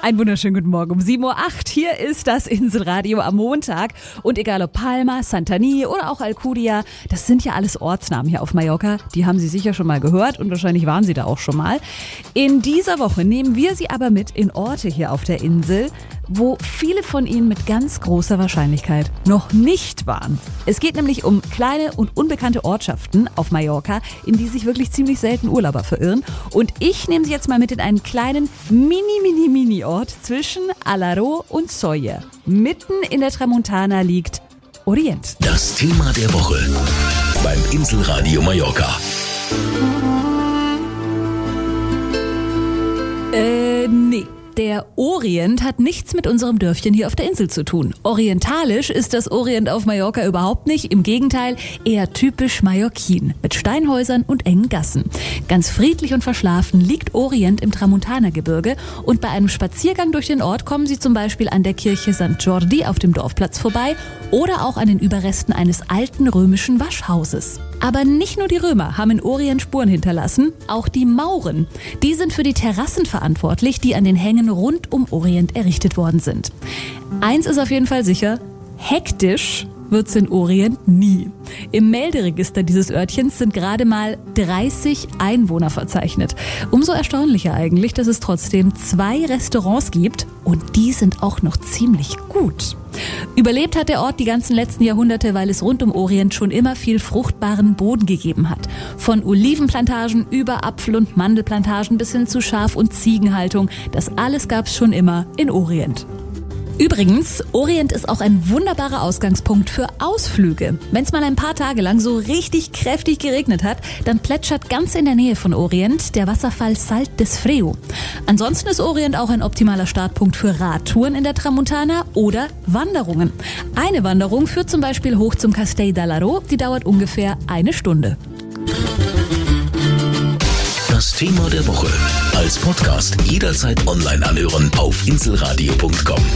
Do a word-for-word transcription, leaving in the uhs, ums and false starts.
Einen wunderschönen guten Morgen um sieben Uhr acht. Hier ist das Inselradio am Montag. Und egal ob Palma, Santani oder auch Alcudia, das sind ja alles Ortsnamen hier auf Mallorca. Die haben Sie sicher schon mal gehört und wahrscheinlich waren Sie da auch schon mal. In dieser Woche nehmen wir Sie aber mit in Orte hier auf der Insel, wo viele von Ihnen mit ganz großer Wahrscheinlichkeit noch nicht waren. Es geht nämlich um kleine und unbekannte Ortschaften auf Mallorca, in die sich wirklich ziemlich selten Urlauber verirren. Und ich nehme Sie jetzt mal mit in einen kleinen Mini-Mini-Mini-Ort zwischen Alaró und Sóller. Mitten in der Tramontana liegt Orient. Das Thema der Woche beim Inselradio Mallorca. Äh, nee. Der Orient hat nichts mit unserem Dörfchen hier auf der Insel zu tun. Orientalisch ist das Orient auf Mallorca überhaupt nicht. Im Gegenteil, eher typisch mallorquin. Mit Steinhäusern und engen Gassen. Ganz friedlich und verschlafen liegt Orient im Tramontana-Gebirge. Und bei einem Spaziergang durch den Ort kommen Sie zum Beispiel an der Kirche Sankt Jordi auf dem Dorfplatz vorbei oder auch an den Überresten eines alten römischen Waschhauses. Aber nicht nur die Römer haben in Orient Spuren hinterlassen, auch die Mauren. Die sind für die Terrassen verantwortlich, die an den Hängen rund um Orient errichtet worden sind. Eins ist auf jeden Fall sicher, hektisch wird's in Orient nie. Im Melderegister dieses Örtchens sind gerade mal dreißig Einwohner verzeichnet. Umso erstaunlicher eigentlich, dass es trotzdem zwei Restaurants gibt und die sind auch noch ziemlich gut. Überlebt hat der Ort die ganzen letzten Jahrhunderte, weil es rund um Orient schon immer viel fruchtbaren Boden gegeben hat. Von Olivenplantagen über Apfel- und Mandelplantagen bis hin zu Schaf- und Ziegenhaltung. Das alles gab's schon immer in Orient. Übrigens, Orient ist auch ein wunderbarer Ausgangspunkt für Ausflüge. Wenn es mal ein paar Tage lang so richtig kräftig geregnet hat, dann plätschert ganz in der Nähe von Orient der Wasserfall Salt des Freo. Ansonsten ist Orient auch ein optimaler Startpunkt für Radtouren in der Tramontana oder Wanderungen. Eine Wanderung führt zum Beispiel hoch zum Castell d'Alaró, die dauert ungefähr eine Stunde. Das Thema der Woche als Podcast jederzeit online anhören auf inselradio punkt com.